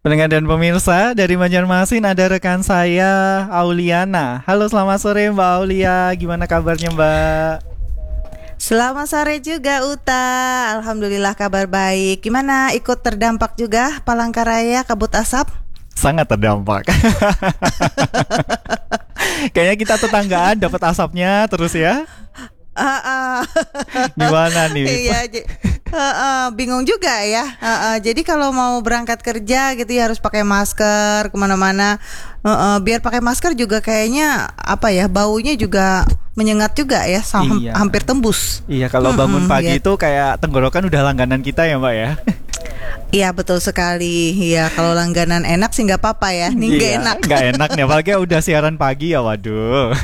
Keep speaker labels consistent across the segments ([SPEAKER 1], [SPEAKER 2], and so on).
[SPEAKER 1] Pendengar dan pemirsa dari Banjarmasin ada rekan saya Auliana. Halo, selamat sore Mbak Aulia. Gimana kabarnya Mbak?
[SPEAKER 2] Selamat sore juga Uta. Alhamdulillah kabar baik. Gimana, ikut terdampak juga Palangkaraya kabut asap?
[SPEAKER 1] Sangat terdampak. Kayaknya kita tetanggaan dapat asapnya terus ya. Gimana nih?
[SPEAKER 2] Iya, bingung juga ya. Jadi kalau mau berangkat kerja gitu ya harus pakai masker kemana-mana. Biar pakai masker juga kayaknya apa ya, baunya juga menyengat juga ya,
[SPEAKER 1] Iya.
[SPEAKER 2] hampir tembus.
[SPEAKER 1] Iya, kalau bangun pagi
[SPEAKER 2] Ya.
[SPEAKER 1] itu kayak tenggorokan udah langganan kita ya Mbak ya.
[SPEAKER 2] Iya betul sekali. Iya, kalau langganan enak sih nggak apa-apa ya. Ini nggak
[SPEAKER 1] Iya,
[SPEAKER 2] enak.
[SPEAKER 1] nggak enak nih, apalagi udah siaran pagi ya, waduh.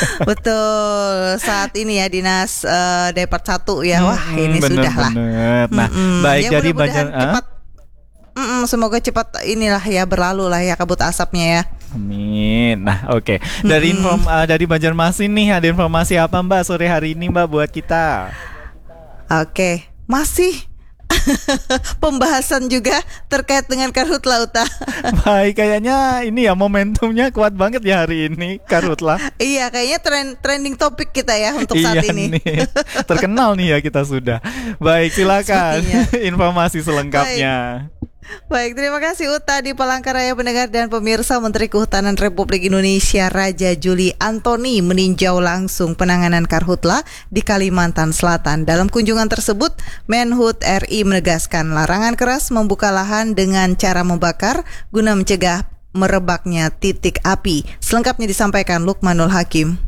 [SPEAKER 2] Betul, saat ini ya dinas Depart 1 ya. Wah, ini
[SPEAKER 1] Bener,
[SPEAKER 2] sudah lah.
[SPEAKER 1] bener. Nah, baik
[SPEAKER 2] Ya
[SPEAKER 1] dari
[SPEAKER 2] mudah-mudahan
[SPEAKER 1] Banjar.
[SPEAKER 2] cepat. Semoga cepat inilah ya, berlalu lah ya kabut asapnya ya.
[SPEAKER 1] Amin. Nah, oke. Dari Banjarmasin nih, ada informasi apa Mbak sore hari ini Mbak buat kita?
[SPEAKER 2] Oke, masih pembahasan juga terkait dengan Karhutla Uta.
[SPEAKER 1] Baik, kayaknya ini ya momentumnya kuat banget ya hari ini, Karhutla.
[SPEAKER 2] Iya, kayaknya trending topik kita ya untuk saat
[SPEAKER 1] Iya
[SPEAKER 2] ini.
[SPEAKER 1] nih, terkenal nih ya kita sudah. Baik, silakan
[SPEAKER 2] Sepertinya.
[SPEAKER 1] informasi selengkapnya.
[SPEAKER 2] Baik, terima kasih Uta. Di Palangkaraya, pendengar dan pemirsa, Menteri Kehutanan Republik Indonesia Raja Juli Antoni meninjau langsung penanganan Karhutla di Kalimantan Selatan. Dalam kunjungan tersebut, Menhub RI menegaskan larangan keras membuka lahan dengan cara membakar guna mencegah merebaknya titik api. Selengkapnya disampaikan Lukmanul Hakim.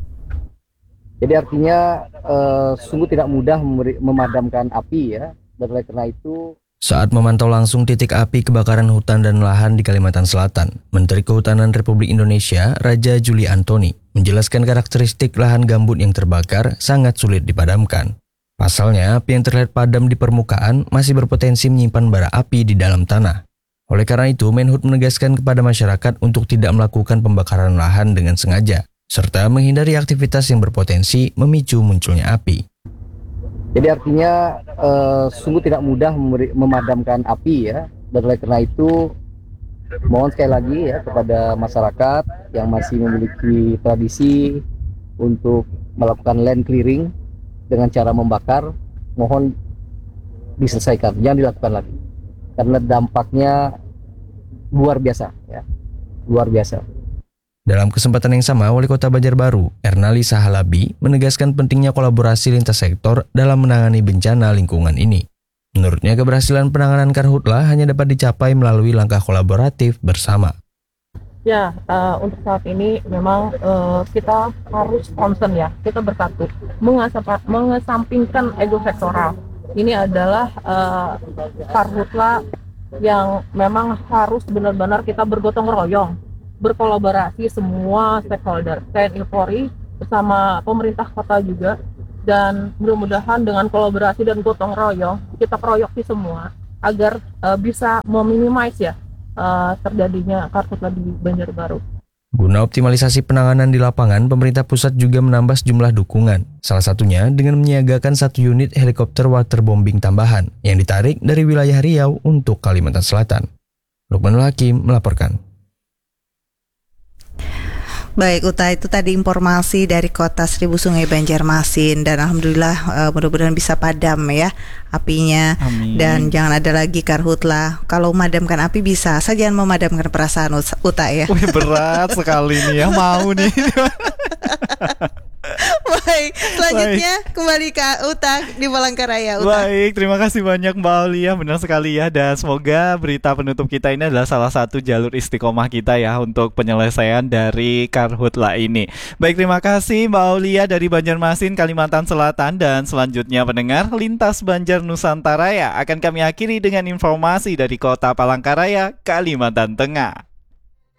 [SPEAKER 3] Jadi artinya sungguh tidak mudah memadamkan api ya. Dan oleh karena itu
[SPEAKER 4] Saat memantau langsung titik api kebakaran hutan dan lahan di Kalimantan Selatan, Menteri Kehutanan Republik Indonesia Raja Juli Antoni menjelaskan karakteristik lahan gambut yang terbakar sangat sulit dipadamkan. Pasalnya, api yang terlihat padam di permukaan masih berpotensi menyimpan bara api di dalam tanah. Oleh karena itu, Menhub menegaskan kepada masyarakat untuk tidak melakukan pembakaran lahan dengan sengaja, serta menghindari aktivitas yang berpotensi memicu munculnya api.
[SPEAKER 3] Jadi artinya sungguh tidak mudah memadamkan api ya. Dan oleh karena itu mohon sekali lagi ya kepada masyarakat yang masih memiliki tradisi untuk melakukan land clearing dengan cara membakar, mohon diselesaikan, jangan dilakukan lagi. Karena dampaknya luar biasa ya. Luar biasa.
[SPEAKER 4] Dalam kesempatan yang sama, Wali Kota Banjarbaru, Ernali Sahalabi, menegaskan pentingnya kolaborasi lintas sektor dalam menangani bencana lingkungan ini. Menurutnya, keberhasilan penanganan Karhutla hanya dapat dicapai melalui langkah kolaboratif bersama.
[SPEAKER 5] Ya, untuk saat ini memang kita harus concern ya, kita bersatu, mengesampingkan ego sektoral. Ini adalah Karhutla yang memang harus benar-benar kita bergotong royong, berkolaborasi semua stakeholder, TNI Polri bersama pemerintah kota juga, dan mudah-mudahan dengan kolaborasi dan gotong royong kita keroyoki semua agar bisa meminimasi ya terjadinya Karhutla di Banjarbaru.
[SPEAKER 4] Guna optimalisasi penanganan di lapangan, pemerintah pusat juga menambah sejumlah dukungan. Salah satunya dengan menyiagakan 1 unit helikopter waterbombing tambahan yang ditarik dari wilayah Riau untuk Kalimantan Selatan. Lukmanul Hakim melaporkan.
[SPEAKER 2] Baik Uta, itu tadi informasi dari kota Seribu Sungai Banjarmasin. Dan alhamdulillah mudah-mudahan bisa padam ya apinya.
[SPEAKER 1] Amin.
[SPEAKER 2] Dan jangan ada lagi Karhutla. Kalau memadamkan api bisa, saya jangan memadamkan perasaan Uta ya.
[SPEAKER 1] Wih, berat sekali nih ya, mau nih.
[SPEAKER 2] Baik, selanjutnya kembali ke Uta di Palangkaraya. Uta.
[SPEAKER 1] Baik, terima kasih banyak Mbak Aulia, benar sekali ya. Dan semoga berita penutup kita ini adalah salah satu jalur istiqomah kita ya untuk penyelesaian dari Karhutla ini. Baik, terima kasih Mbak Aulia dari Banjarmasin, Kalimantan Selatan. Dan selanjutnya pendengar, Lintas Banjar Nusantara ya akan kami akhiri dengan informasi dari kota Palangkaraya, Kalimantan Tengah.